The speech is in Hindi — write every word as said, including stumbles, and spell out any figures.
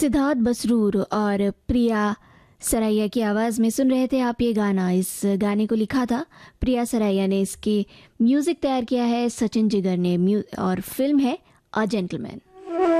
सिद्धार्थ बसरूर और प्रिया सरैया की आवाज़ में सुन रहे थे आप ये गाना। इस गाने को लिखा था प्रिया सरैया ने, इसके म्यूज़िक तैयार किया है सचिन जिगर ने और फिल्म है अ जेंटलमैन।